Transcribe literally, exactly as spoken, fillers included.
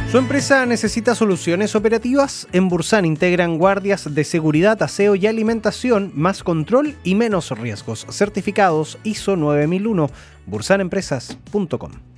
¿Su empresa necesita soluciones operativas? En Bursan integran guardias de seguridad, aseo y alimentación, más control y menos riesgos. Certificados I S O nueve mil uno, bursan empresas punto com.